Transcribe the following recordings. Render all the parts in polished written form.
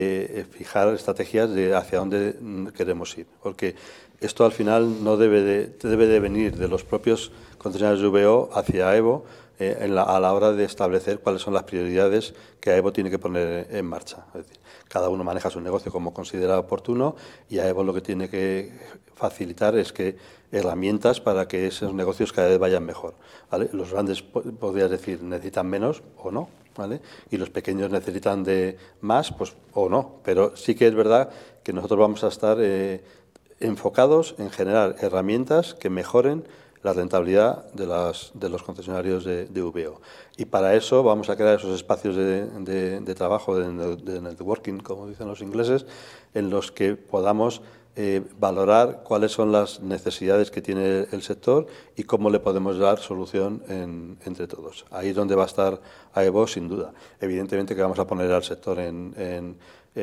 fijar estrategias de hacia dónde queremos ir, porque esto al final no debe de venir de los propios concesionarios de VO hacia AEVO a la hora de establecer cuáles son las prioridades que AEVO tiene que poner en marcha. Es decir, cada uno maneja su negocio como considera oportuno y AEVO lo que tiene que facilitar es que herramientas para que esos negocios cada vez vayan mejor, ¿vale? Los grandes, podrías decir, necesitan menos o no, ¿vale? Y los pequeños necesitan de más, pues o no, pero sí que es verdad que nosotros vamos a estar enfocados en generar herramientas que mejoren la rentabilidad de los concesionarios de VO. Y para eso vamos a crear esos espacios de trabajo, de networking, como dicen los ingleses, en los que podamos valorar cuáles son las necesidades que tiene el sector y cómo le podemos dar solución entre todos. Ahí es donde va a estar AEVO, sin duda. Evidentemente que vamos a poner al sector de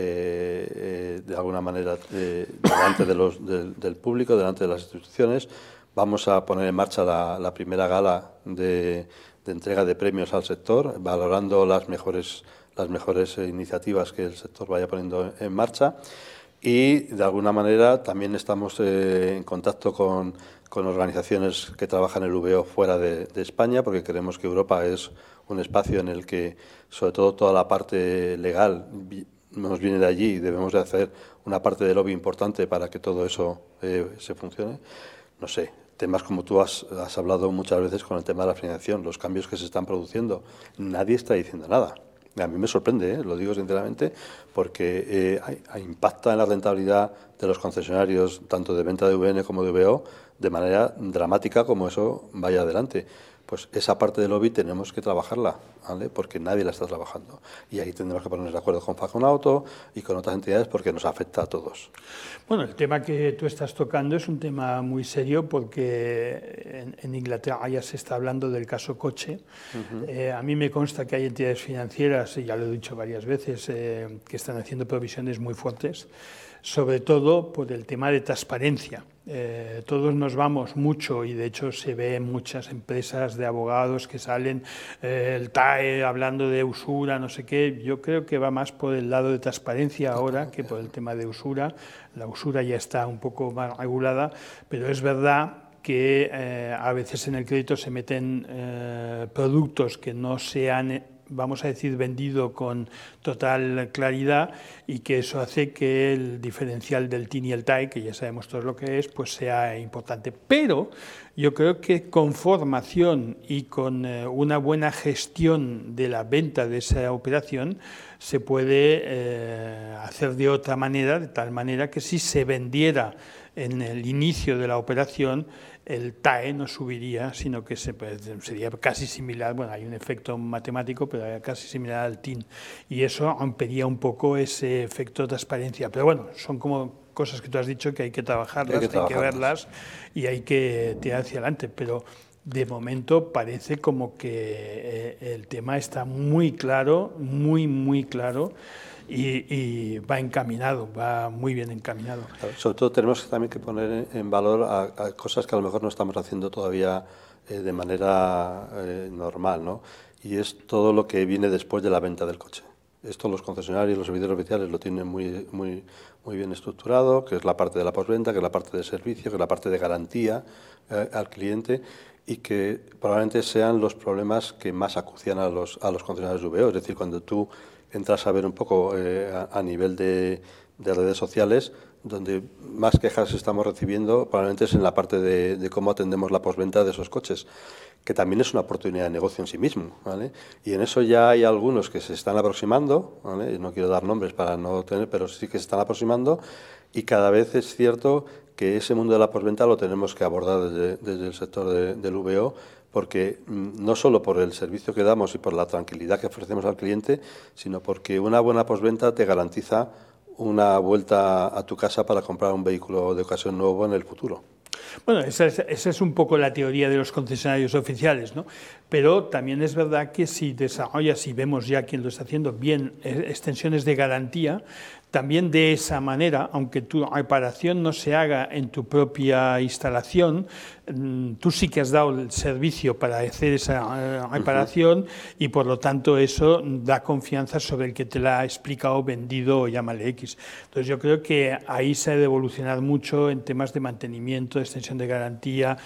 alguna manera delante del público, delante de las instituciones. Vamos a poner en marcha la primera gala de entrega de premios al sector, valorando las mejores iniciativas que el sector vaya poniendo en marcha. Y, de alguna manera, también estamos en contacto con organizaciones que trabajan en el VO fuera de España, porque creemos que Europa es un espacio en el que, sobre todo, toda la parte legal nos viene de allí y debemos de hacer una parte de lobby importante para que todo eso se funcione. No sé, temas como tú has hablado muchas veces con el tema de la financiación, los cambios que se están produciendo, nadie está diciendo nada. A mí me sorprende, lo digo sinceramente, porque impacta en la rentabilidad de los concesionarios, tanto de venta de VN como de VO, de manera dramática como eso vaya adelante. Pues esa parte del lobby tenemos que trabajarla, ¿vale? Porque nadie la está trabajando. Y ahí tendremos que ponernos de acuerdo con Faconauto y con otras entidades porque nos afecta a todos. Bueno, el tema que tú estás tocando es un tema muy serio porque en Inglaterra ya se está hablando del caso coche. A mí me consta que hay entidades financieras, y ya lo he dicho varias veces, que están haciendo provisiones muy fuertes, sobre todo por el tema de transparencia. Todos nos vamos mucho y de hecho se ve en muchas empresas de abogados que salen el TAE hablando de usura, no sé qué. Yo creo que va más por el lado de transparencia ahora que por el tema de usura. La usura ya está un poco más regulada, pero es verdad que a veces en el crédito se meten productos que no sean, vamos a decir, vendido con total claridad y que eso hace que el diferencial del TIN y el TAE, que ya sabemos todos lo que es, pues sea importante. Pero yo creo que con formación y con una buena gestión de la venta de esa operación se puede hacer de otra manera, de tal manera que si se vendiera en el inicio de la operación, el TAE no subiría, sino que sería casi similar, bueno, hay un efecto matemático, pero casi similar al TIN. Y eso rompería un poco ese efecto de transparencia. Pero bueno, son como cosas que tú has dicho que hay que trabajarlas, hay que verlas y hay que tirar hacia adelante. Pero de momento parece como que el tema está muy claro, muy claro. Y va encaminado, va muy bien encaminado. Sobre todo tenemos también que poner en valor a cosas que a lo mejor no estamos haciendo todavía de manera normal, ¿no? Y es todo lo que viene después de la venta del coche. Esto los concesionarios, los servidores oficiales lo tienen muy bien estructurado, que es la parte de la postventa, que es la parte de servicio, que es la parte de garantía al cliente, y que probablemente sean los problemas que más acucian a los concesionarios de VO. Es decir, cuando tú entras a ver un poco a nivel de redes sociales, donde más quejas estamos recibiendo probablemente es en la parte de cómo atendemos la postventa de esos coches, que también es una oportunidad de negocio en sí mismo, ¿vale? Y en eso ya hay algunos que se están aproximando, ¿vale? No quiero dar nombres para no tener, pero sí que se están aproximando, y cada vez es cierto que ese mundo de la postventa lo tenemos que abordar desde el sector del VO, porque no solo por el servicio que damos y por la tranquilidad que ofrecemos al cliente, sino porque una buena postventa te garantiza una vuelta a tu casa para comprar un vehículo de ocasión nuevo en el futuro. Bueno, esa es un poco la teoría de los concesionarios oficiales, ¿no? Pero también es verdad que si desarrollas, y vemos ya quién lo está haciendo, bien extensiones de garantía, también de esa manera, aunque tu reparación no se haga en tu propia instalación, tú sí que has dado el servicio para hacer esa reparación y por lo tanto eso da confianza sobre el que te la ha explicado, vendido o llámale X. Entonces yo creo que ahí se ha de evolucionar mucho en temas de mantenimiento, de extensión de garantía,